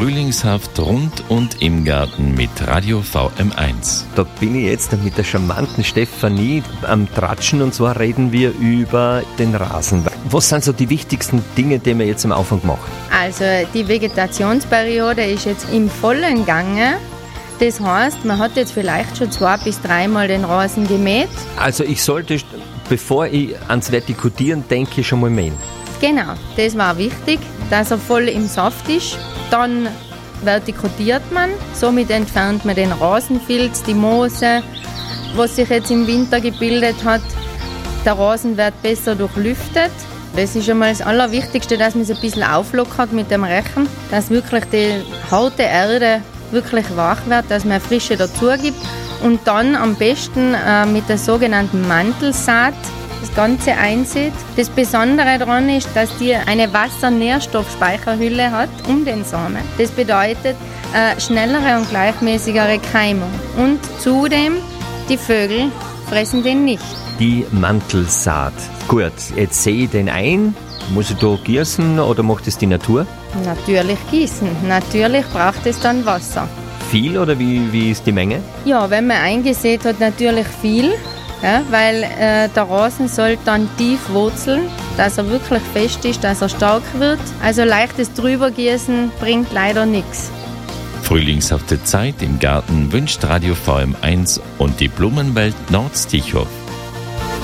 Frühlingshaft rund und im Garten mit Radio VM1. Da bin ich jetzt mit der charmanten Stefanie am Tratschen und zwar reden wir über den Rasen. Was sind so die wichtigsten Dinge, die man jetzt am Anfang macht? Also die Vegetationsperiode ist jetzt im vollen Gange. Das heißt, man hat jetzt vielleicht schon 2 bis 3 Mal den Rasen gemäht. Also ich sollte, bevor ich ans Vertikutieren denke, schon mal mähen. Genau, das war wichtig, dass er voll im Saft ist. Dann vertikutiert man, somit entfernt man den Rasenfilz, die Moose, was sich jetzt im Winter gebildet hat. Der Rasen wird besser durchlüftet. Das ist schon mal das Allerwichtigste, dass man es ein bisschen auflockert mit dem Rechen, dass wirklich die harte Erde wirklich wach wird, dass man Frische dazu gibt und dann am besten mit der sogenannten Mantelsaat das Ganze einsät. Das Besondere daran ist, dass die eine Wassernährstoffspeicherhülle hat um den Samen. Das bedeutet schnellere und gleichmäßigere Keimung. Und zudem, die Vögel fressen den nicht. Die Mantelsaat. Gut, jetzt sehe ich den ein. Muss ich da gießen oder macht es die Natur? Natürlich gießen. Natürlich braucht es dann Wasser. Viel oder wie ist die Menge? Ja, wenn man eingesät hat, natürlich viel. Ja, weil der Rasen soll dann tief wurzeln, dass er wirklich fest ist, dass er stark wird. Also leichtes Drübergießen bringt leider nichts. Frühlingshafte Zeit im Garten wünscht Radio VM1 und die Blumenwelt Nordstichhof.